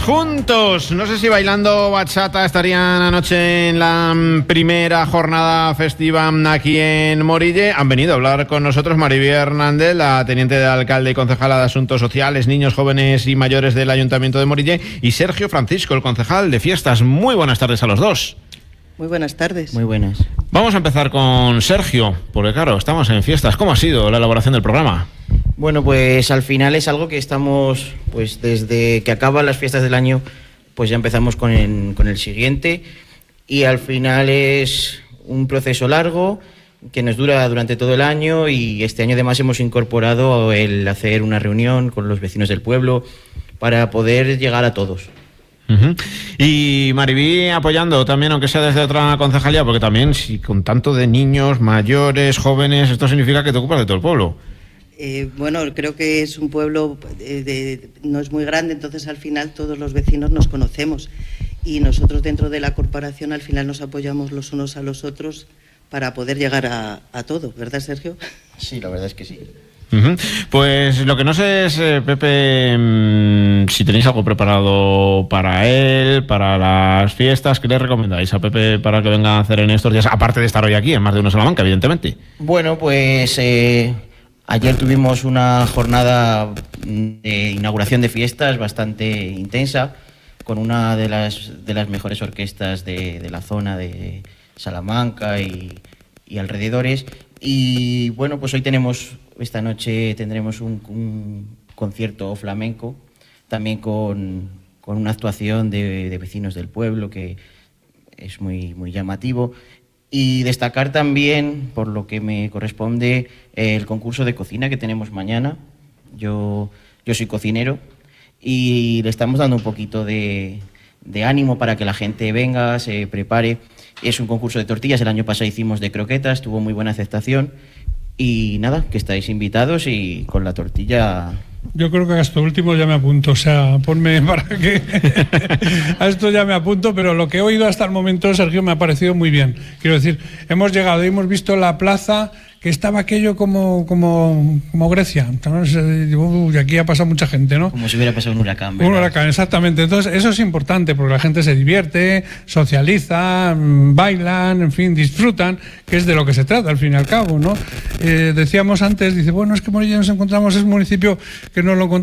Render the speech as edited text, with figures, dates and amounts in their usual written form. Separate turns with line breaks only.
juntos. No sé si bailando bachata estarían anoche en la primera jornada festiva aquí en Morille. Han venido a hablar con nosotros Maribí Hernández, la teniente de alcalde y concejala de Asuntos Sociales, Niños, Jóvenes y Mayores del Ayuntamiento de Morille, y Sergio Francisco, el concejal de Fiestas. Muy buenas tardes a los dos.
Muy buenas tardes.
Muy buenas.
Vamos a empezar con Sergio, porque claro, estamos en fiestas. ¿Cómo ha sido la elaboración del programa?
Bueno, pues al final es algo que estamos, pues desde que acaban las fiestas del año, pues ya empezamos con el siguiente, y al final es un proceso largo que nos dura durante todo el año, y este año además hemos incorporado el hacer una reunión con los vecinos del pueblo para poder llegar a todos.
Y Maribí apoyando también, aunque sea desde otra concejalía, porque también si con tanto de niños, mayores, jóvenes, esto significa que te ocupas de todo el pueblo.
Bueno, creo que es un pueblo, no es muy grande, entonces al final todos los vecinos nos conocemos, y nosotros dentro de la corporación al final nos apoyamos los unos a los otros para poder llegar a todo, ¿verdad, Sergio?
Sí, la verdad es que sí.
Pues lo que no sé es, Pepe, si tenéis algo preparado para él, para las fiestas. ¿Qué le recomendáis a Pepe para que venga a hacer en estos días, aparte de estar hoy aquí en Más de Uno Salamanca, evidentemente?
Bueno, pues ayer tuvimos una jornada de inauguración de fiestas bastante intensa, con una de las mejores orquestas de la zona de Salamanca y alrededores. Y bueno, pues esta noche tendremos un concierto flamenco, también con una actuación de vecinos del pueblo, que es muy, muy llamativo. Y destacar también, por lo que me corresponde, el concurso de cocina que tenemos mañana. Yo soy cocinero y le estamos dando un poquito de ánimo para que la gente venga, se prepare. Es un concurso de tortillas, el año pasado hicimos de croquetas, tuvo muy buena aceptación. Y nada, que estáis invitados, y con la tortilla...
Yo creo que a esto último ya me apunto, o sea, ponme para que... a esto ya me apunto, pero lo que he oído hasta el momento, Sergio, me ha parecido muy bien. Quiero decir, hemos llegado y hemos visto la plaza, que estaba aquello como Grecia. Y aquí ha pasado mucha gente, ¿no?
Como si hubiera pasado un huracán, ¿verdad?
Un huracán, exactamente. Entonces, eso es importante, porque la gente se divierte, socializa, bailan, en fin, disfrutan, que es de lo que se trata, al fin y al cabo, ¿no? Decíamos antes, dice, bueno, es que Morille nos encontramos, es un municipio que nos lo encontramos